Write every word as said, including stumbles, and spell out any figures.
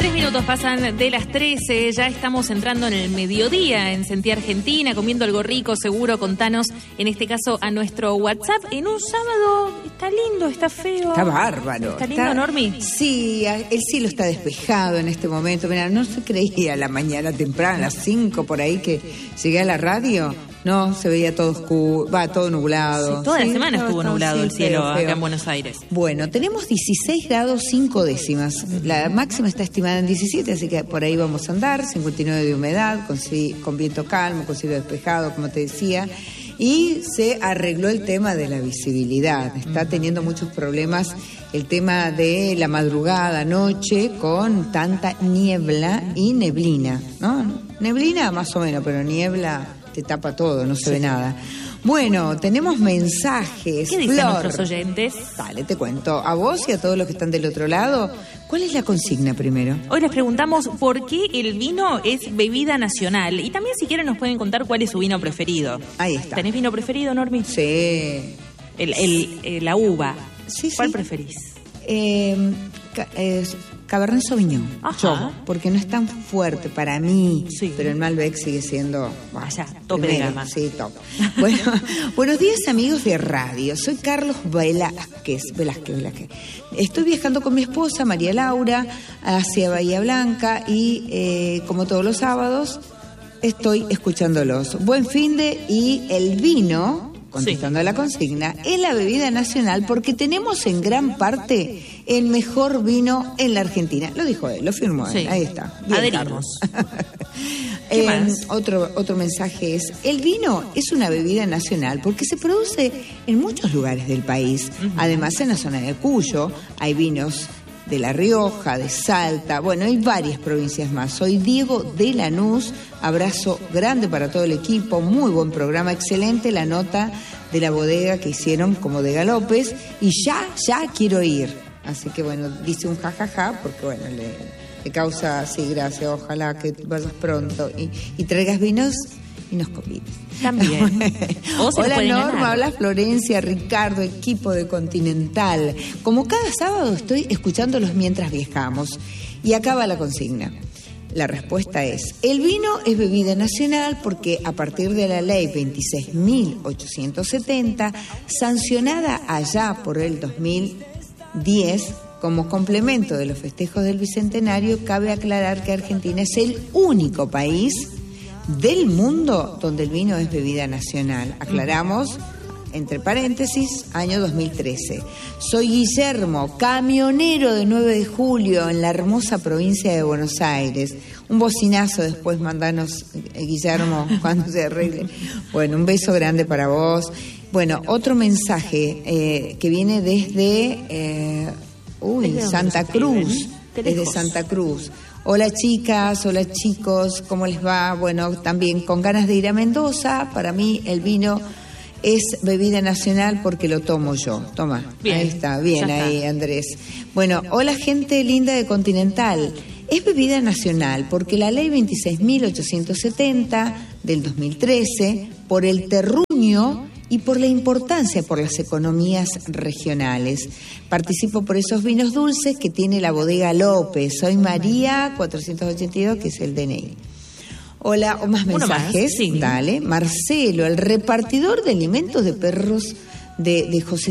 Tres minutos pasan de las trece, ya estamos entrando en el mediodía en Sentí Argentina, comiendo algo rico, seguro. Contanos, en este caso, a nuestro WhatsApp. En un sábado, está lindo, está feo. Está bárbaro. ¿Está lindo, Normi? Sí, el cielo está despejado en este momento. Mira, no se creía la mañana temprana, a las cinco por ahí que llegué a la radio. No, se veía todo oscuro, va, todo nublado. Sí, toda sí, la semana estuvo nublado sí, el cielo feo, acá feo. en Buenos Aires. Bueno, tenemos dieciséis grados cinco décimas. La máxima está estimada en diecisiete, así que por ahí vamos a andar. cincuenta y nueve de humedad, con, con viento calmo, con cielo despejado, como te decía. Y se arregló el tema de la visibilidad. Está teniendo muchos problemas el tema de la madrugada, noche, con tanta niebla y neblina, ¿no? Neblina más o menos, pero niebla te tapa todo, no se sí. ve nada. Bueno, tenemos mensajes. ¿Qué dicen Flor, nuestros oyentes? Dale, te cuento. A vos y a todos los que están del otro lado, ¿cuál es la consigna primero? Hoy les preguntamos por qué el vino es bebida nacional. Y también, si quieren, nos pueden contar cuál es su vino preferido. Ahí está. ¿Tenés vino preferido, Normi? Sí. El, el, el, la uva. Sí, ¿Cuál sí. preferís? Eh, ca, eh, Cabernet Sauvignon. Ajá. Yo, porque no es tan fuerte para mí, sí. pero el Malbec sigue siendo... Bueno, allá, tope de gama. Sí, top. Bueno, buenos días, amigos de radio. Soy Carlos Velázquez, Velázquez, Velázquez. Estoy viajando con mi esposa, María Laura, hacia Bahía Blanca y, eh, como todos los sábados, estoy escuchándolos. Buen finde y el vino... Contestando sí. a la consigna, es la bebida nacional porque tenemos en gran parte el mejor vino en la Argentina. Lo dijo él, lo firmó él. Sí. Ahí está. Bien, adherimos. ¿Qué eh, más? Otro, otro mensaje es, el vino es una bebida nacional porque se produce en muchos lugares del país. Uh-huh. Además, en la zona de Cuyo hay vinos de La Rioja, de Salta, bueno, hay varias provincias más. Soy Diego de Lanús, abrazo grande para todo el equipo, muy buen programa, excelente la nota de la bodega que hicieron como Bodega López, y ya, ya quiero ir. Así que bueno, dice un jajaja, porque bueno, le, le causa, sí, gracias, ojalá que vayas pronto y, y traigas vinos y nos convides. También. Hola Norma, ganar. Hola Florencia, Ricardo, equipo de Continental. Como cada sábado estoy escuchándolos mientras viajamos. Y acaba la consigna. La respuesta es, el vino es bebida nacional porque a partir de la ley veintiséis mil ochocientos setenta, sancionada allá por el dos mil diez, como complemento de los festejos del Bicentenario, cabe aclarar que Argentina es el único país del mundo donde el vino es bebida nacional. Aclaramos, entre paréntesis, año dos mil trece. Soy Guillermo, camionero de nueve de julio en la hermosa provincia de Buenos Aires. Un bocinazo después, mandanos, eh, Guillermo, cuando se arregle. Bueno, un beso grande para vos. Bueno, otro mensaje eh, que viene desde eh, uy, Santa Cruz, desde Santa Cruz. Hola chicas, hola chicos, ¿cómo les va? Bueno, también con ganas de ir a Mendoza. Para mí el vino es bebida nacional porque lo tomo yo. Toma, bien, ahí está, bien ahí está. Andrés. Bueno, hola gente linda de Continental. Es bebida nacional porque la ley veintiséis mil ochocientos setenta del dos mil trece, por el terruño y por la importancia por las economías regionales. Participo por esos vinos dulces que tiene la bodega López. Soy María cuatrocientos ochenta y dos, que es el D N I. Hola, o más mensajes. Más, sí. Dale. Marcelo, el repartidor de alimentos de perros de, de José